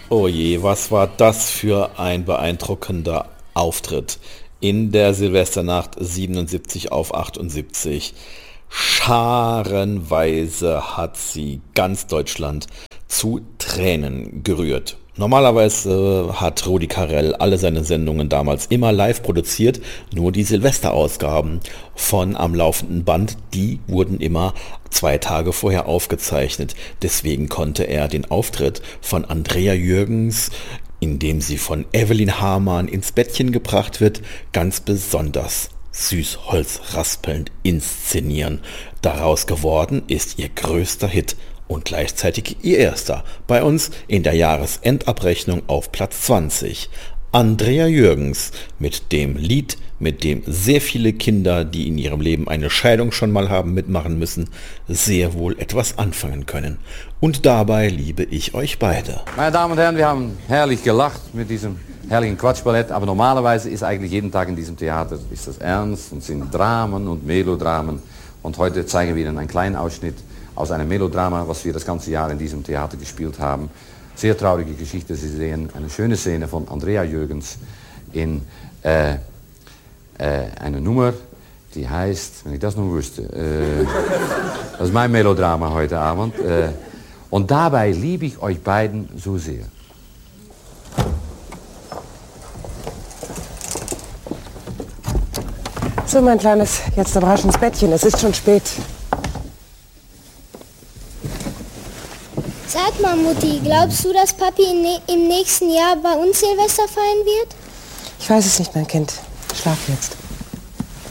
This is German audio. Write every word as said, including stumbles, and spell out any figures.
Oh je, was war das für ein beeindruckender Auftritt in der Silvesternacht siebenundsiebzig auf achtundsiebzig. Scharenweise hat sie ganz Deutschland zu Tränen gerührt. Normalerweise hat Rudi Carrell alle seine Sendungen damals immer live produziert, nur die Silvesterausgaben von Am laufenden Band, die wurden immer zwei Tage vorher aufgezeichnet. Deswegen konnte er den Auftritt von Andrea Jürgens, in dem sie von Evelyn Hamann ins Bettchen gebracht wird, ganz besonders süßholzraspelnd inszenieren. Daraus geworden ist ihr größter Hit und gleichzeitig ihr erster, bei uns in der Jahresendabrechnung auf Platz zwanzig. Andrea Jürgens mit dem Lied, mit dem sehr viele Kinder, die in ihrem Leben eine Scheidung schon mal haben mitmachen müssen, sehr wohl etwas anfangen können. Und dabei liebe ich euch beide. Meine Damen und Herren, wir haben herrlich gelacht mit diesem herrlichen Quatschballett, aber normalerweise ist eigentlich jeden Tag in diesem Theater ist das ernst und sind Dramen und Melodramen. Und heute zeigen wir Ihnen einen kleinen Ausschnitt aus einem Melodrama, was wir das ganze Jahr in diesem Theater gespielt haben. Sehr traurige Geschichte. Sie sehen eine schöne Szene von Andrea Jürgens in äh, äh, einer Nummer, die heißt, wenn ich das nur wüsste, äh, das ist mein Melodrama heute Abend. Äh, und dabei liebe ich euch beiden so sehr. So, mein Kleines, jetzt aber rasch ins Bettchen, es ist schon spät. Sag mal, Mutti, glaubst du, dass Papi im nächsten Jahr bei uns Silvester feiern wird? Ich weiß es nicht, mein Kind. Schlaf jetzt.